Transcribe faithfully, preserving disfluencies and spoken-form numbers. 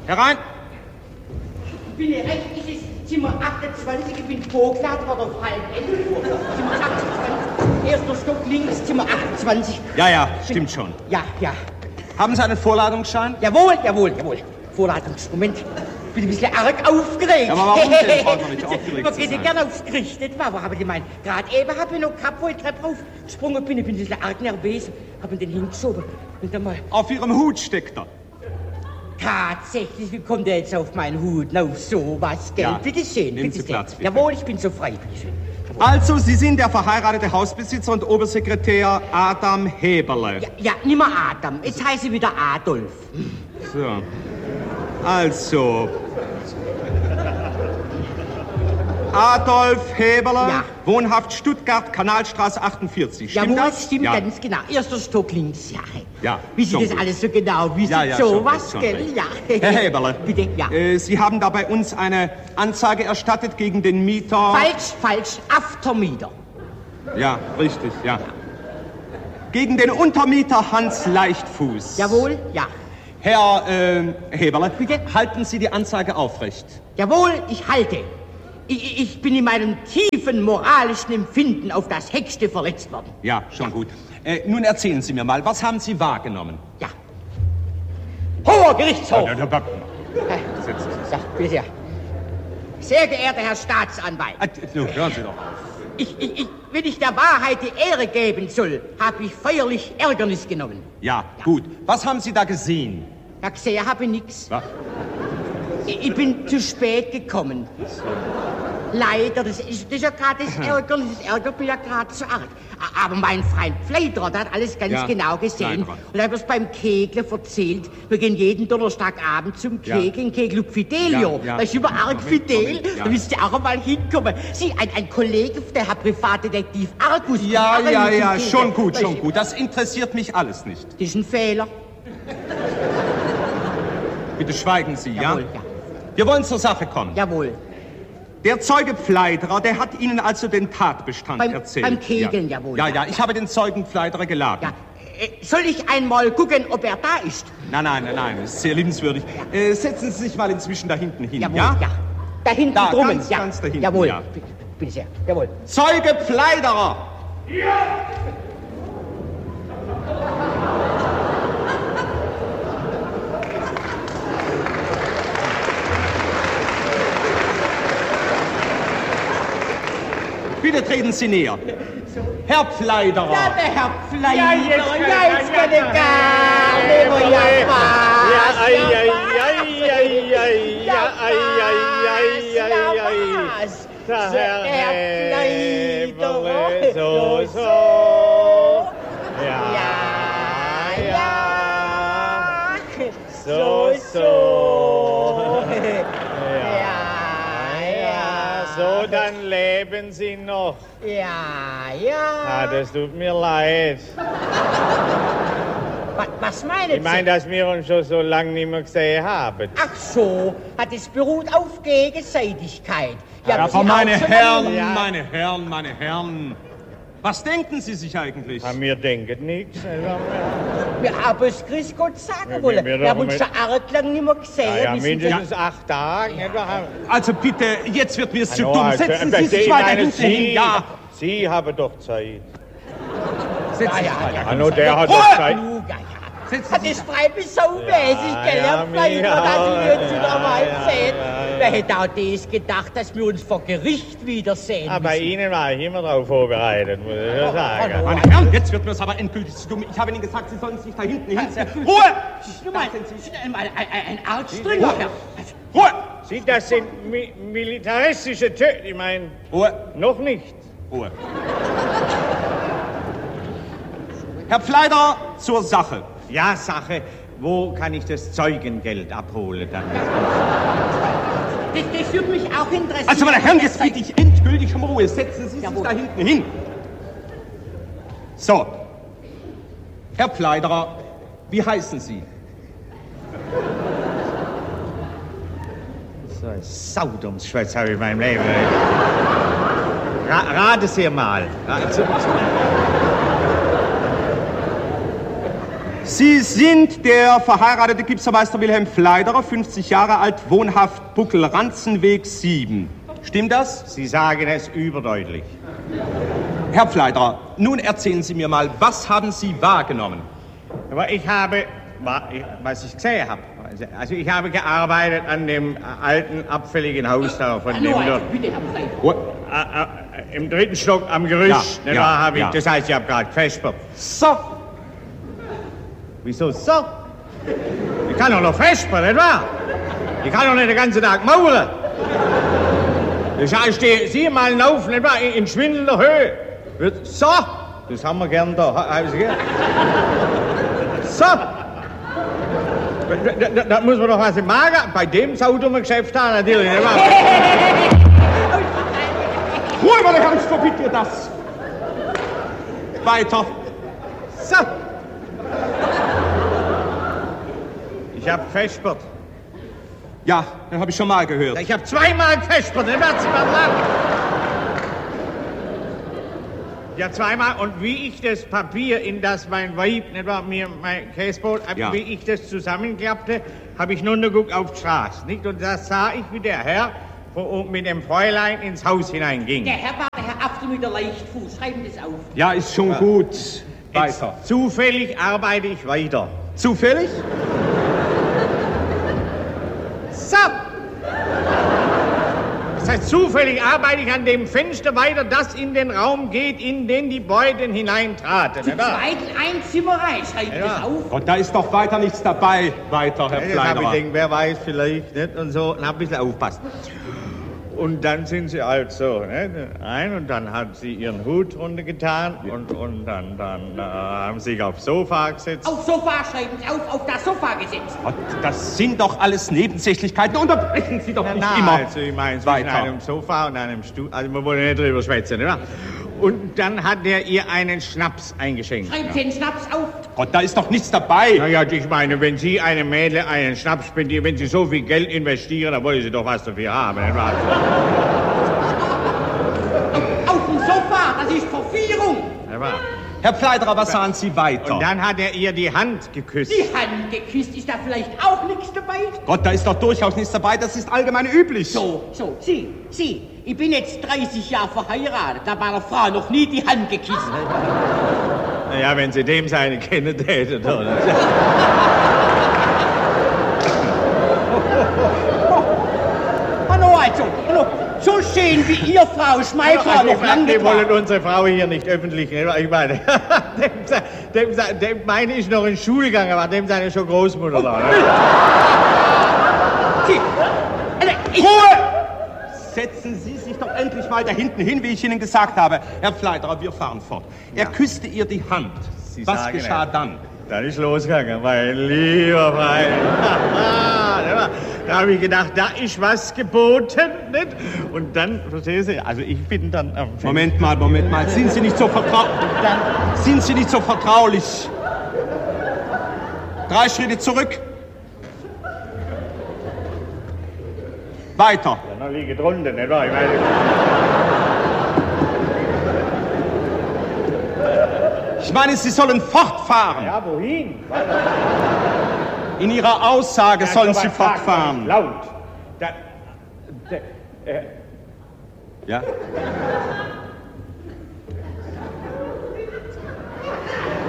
Herein! Ich bin hier recht, es ist Zimmer achtundzwanzig, ich bin vorgeladen worden auf halb elf Uhr. Zimmer achtundzwanzig, erster Stock links, Zimmer achtundzwanzig. Ja, ja, stimmt schon. Ja, ja. Haben Sie einen Vorladungsschein? Jawohl, jawohl, jawohl. Vorladungsmoment. Ich bin ein bisschen arg aufgeregt. Ja, aber warum denn, Frau Mann, nicht aufgeregt Man zu geht ja sein? gerne aufs Gericht, nicht wahr? Aber haben Sie gemeint, gerade eben habe ich noch gehabt, wo ich Treppe raufgesprungen bin. Ich bin ein bisschen arg nervös, habe ihn den hingeschoben. Und dann mal... Auf Ihrem Hut steckt er. Tatsächlich, wie kommt der jetzt auf meinen Hut? Na, auf sowas, gell? Ja. Bitte schön, Nehmen bitte Sie schön. Platz, bitte. Jawohl, ich bin so frei, bitte schön. Also, Sie sind der verheiratete Hausbesitzer und Obersekretär Adam Heberle. Ja, ja, nimmer Adam, jetzt heiße ich wieder Adolf. So. Also. Adolf Heberle, Ja. wohnhaft Stuttgart, Kanalstraße achtundvierzig. Stimmt Jawohl, das? stimmt ja. ganz genau. Erster Stock links, ja. Ja, Wie Sie schon das gut. alles so genau wissen, Ja, ja, so schon was, recht, schon gell? recht. Ja. Herr Heberle. Bitte, ja. Äh, Sie haben da bei uns eine Anzeige erstattet gegen den Mieter. Falsch, falsch, Aftermieter. Ja, richtig, ja. Gegen den Untermieter Hans Leichtfuß. Jawohl, ja. Herr äh, Heberle, Bitte? halten Sie die Anzeige aufrecht. Jawohl, ich halte. Ich, ich bin in meinem tiefen moralischen Empfinden auf das Höchste verletzt worden. Ja, schon gut. Äh, nun erzählen Sie mir mal, was haben Sie wahrgenommen? Ja. Hoher Gerichtshof! Ja, ja, ja. Äh, Setzen Sie sich. Ja, bitte sehr. Sehr geehrter Herr Staatsanwalt, Ah, nun, hören Sie doch auf. ich, ich, ich, wenn ich der Wahrheit die Ehre geben soll, habe ich feierlich Ärgernis genommen. Ja, gut. Was haben Sie da gesehen? Ja, gesehen habe ich nichts. Was? Ich, ich bin zu spät gekommen. Leider, das ist, das ist ja gerade das Ärgernis, das ärgert mich ja gerade so arg. A- Aber mein Freund Pfleiderer, der hat alles ganz Ja, genau gesehen. Pfleiderer. Und er hat es beim Kegeln erzählt. Wir gehen jeden Donnerstagabend zum Ja. Kegeln, Kegel Fidelio. Ja, ja. Das ist über arg Moment, fidel. Moment, ja. Da müsst ihr auch einmal hinkommen. Sie, ein, ein Kollege, der Herr Privatdetektiv Argus. Ja, kommt auch ja, mit zum ja, Kegeln. schon gut, Weißt schon du, gut. Das interessiert mich alles nicht. Das ist ein Fehler. Bitte schweigen Sie, ja? Jawohl, ja. Wir wollen zur Sache kommen. Jawohl. Der Zeuge Pfleiderer, der hat Ihnen also den Tatbestand Beim- erzählt. beim Kegeln, ja. jawohl, Ja, ja. ja, ich habe den Zeugen Pfleiderer geladen. Ja. Äh, Soll ich einmal gucken, ob er da ist? Nein, nein, nein, nein, das ist sehr liebenswürdig. Äh, setzen Sie sich mal inzwischen da hinten hin, Jawohl, ja? ja. Da hinten Da, drummen, ganz, ja. ganz da hinten, Jawohl, ja. bitte, bitte sehr, jawohl. Zeuge Pfleiderer! Bitte treten Sie näher. Herr Pfleiderer. Ja, der Herr Pfleiderer, Ja, jetzt ja, kann- jetzt ja, kann ich ja, gar ja, nicht mehr, ja, ja, was, Ja, ei, ja, ei, was, ei, ei, ei, ja, ei, ei, ei, ei, ja, ei. was. Der So, Herr Pfleiderer. Heberle, so, so. Ja, Ja, ja. ja. So, so. Ja, Ja, so, dann leben Sie noch. ja, Ah, ja. das tut mir leid. Was, was meinen Ich meine, dass wir uns schon so lange nicht mehr gesehen haben. Ach so, hat es beruht auf Gegenseitigkeit. Ja, haben Sie aber meine auch schon Herren, mal- Ja. meine Herren, meine Herren. Was denken Sie sich eigentlich? Ja, wir denken nichts. Wir haben es Grüß Gott sagen Ja, wollen. wir- wir Wir haben doch uns mit- schon arg lang nicht mehr gesehen. Ja, ja, Wir sind mindestens acht Tage. nicht wahr? Also bitte, jetzt wird mir zu Hallo, dumm. also, Setzen äh, Sie sich ich weiter meine, hinten hin. Sie, Ja, Sie haben doch Zeit. setzen Sie sich ja, weiter. Ah, nur der hat Ruhe! doch Zeit. genug, ja, ja. Setzen Hat Sie das sich. frei bis saumäßig, Ja, gell, ja, Herr Pfleiderer, ja, dass ich jetzt wieder ja, mal ja, sehen. ja, ja. Wer hätte auch das gedacht, dass wir uns vor Gericht wiedersehen Aber bei müssen? Ihnen war ich immer darauf vorbereitet, muss ich schon sagen. hallo. Meine Herren, jetzt wird mir es aber endgültig zu dumm. Ich habe Ihnen gesagt, Sie sollen sich da hinten hinsetzen. Ruhe! Nur mal, einmal ein, ein, ein Artstringer, Herr. Ruhe! Sie, das sind mi militaristische Töne. Ich meine, Ruhe! noch nicht. Ruhe! Herr Pfleiderer, zur Sache. Ja, Sache. Wo kann ich das Zeugengeld abholen dann? Das, das würde mich auch interessieren. Also, meine Herren, jetzt bitte ich endgültig um Ruhe. Setzen Sie sich Jawohl. da hinten hin. So. Herr Pfleiderer, wie heißen Sie? So ein Saudomsschwätz habe ich in meinem Leben. Ra rate Sie mal. Ra- zu- Sie sind der verheiratete Gipsermeister Wilhelm Pfleiderer, fünfzig Jahre alt, wohnhaft Buckel-Ranzenweg sieben. Stimmt das? Sie sagen es überdeutlich. Herr Pfleiderer, nun erzählen Sie mir mal, was haben Sie wahrgenommen? Aber ich habe, was ich gesehen habe, also ich habe gearbeitet an dem alten, abfälligen Haus da von dem dort. Im dritten Stock am Gerüst, ja, ne, ja, da habe ich, ja. Das heißt, ich habe gerade gefespert. So. Wieso so? Ich kann doch noch vespern, nicht wahr? Ich kann doch nicht den ganzen Tag maulen. Ich stehe siebenmal auf, nicht wahr, in schwindelnder Höhe. So, das haben wir gern da. Haben Sie gern? So. Da, da, da muss man doch was im Magen bei dem saudummen Geschäft haben, natürlich, nicht wahr? Ruhe, meine Herren, ich verbiete dir das. Weiter. So. Ich hab vespert. Ja, das habe ich schon mal gehört. Ich hab zweimal vespert, nicht wahr? Ja, zweimal. Und wie ich das Papier, in das mein Weib, nicht wahr, mir mein Käsebrot, ja. Wie ich das zusammenklappte, habe ich nur noch geguckt auf die Straße, nicht? Und da sah ich, wie der Herr mit dem Fräulein ins Haus hineinging. Der Herr war der Herr After mit der Leichtfuß. Schreiben das auf. Ja, ist schon ja. Gut. Weiter. Jetzt, zufällig arbeite ich weiter. Zufällig? So. Das heißt, zufällig arbeite ich an dem Fenster weiter, das in den Raum geht, in den die Beuten hineintraten. Zum zweiten ein Zimmer rein. Schreiben ja. Das auf. Und da ist doch weiter nichts dabei. Weiter, Herr ja, Pfleiderer. Ich denke, wer weiß, vielleicht nicht und so. Und hab ein bisschen aufpasst. Und dann sind sie halt so, ne, ein und dann hat sie ihren Hut runtergetan ja. und, und dann, dann äh, haben sie sich aufs Sofa gesetzt. Auf Sofa, schreiben Sie auf, auf das Sofa gesetzt. Und das sind doch alles Nebensächlichkeiten, unterbrechen Sie doch ja, nicht na, immer. Also ich meine, zwischen einem Sofa und einem Stuhl, also wir wollen nicht drüber schwätzen, nicht wahr? Und dann hat er ihr einen Schnaps eingeschenkt. Schreiben Sie den Schnaps auf. Gott, da ist doch nichts dabei. Naja, ich meine, wenn Sie einem Mädel einen Schnaps spendieren, wenn Sie so viel Geld investieren, dann wollen Sie doch was dafür haben, nicht wahr? Auf, auf dem Sofa, das ist Verführung. Ja, wahr. Herr Pfleiderer, was sahen Sie weiter? Und dann hat er ihr die Hand geküsst. Die Hand geküsst, ist da vielleicht auch nichts dabei? Gott, da ist doch durchaus nichts dabei, das ist allgemein üblich. So, so, Sie, Sie, ich bin jetzt dreißig Jahre verheiratet, da bei der Frau noch nie die Hand geküsst. Naja, wenn Sie dem seine kennen täten, oder? Hallo, also, hallo. So schön wie ihr, Frau Schmeifler, noch lange Wir wollen unsere Frau hier nicht öffentlich, ich meine, dem, dem, dem meine ich noch in Schule gegangen, aber dem seine schon Großmutter da. Ne? Sie, Ruhe! Setzen Sie sich doch endlich mal da hinten hin, wie ich Ihnen gesagt habe. Herr Pfleiderer, wir fahren fort. Er ja. küsste ihr die Hand. Sie Was geschah es. dann? Dann ist losgegangen, mein lieber Freund. Da habe ich gedacht, da ist was geboten, nicht? Und dann, verstehen Sie, also ich bin dann am Fenster. Moment mal, Moment mal, sind Sie nicht so vertraulich? Sind Sie nicht so vertraulich? Drei Schritte zurück. Weiter. Ja, noch liege drunter, nicht wahr? Ich meine... Ich meine, Sie sollen fortfahren. Ja, wohin? In Ihrer Aussage ja, sollen Sie fortfahren. Laut. Da, da, äh. Ja?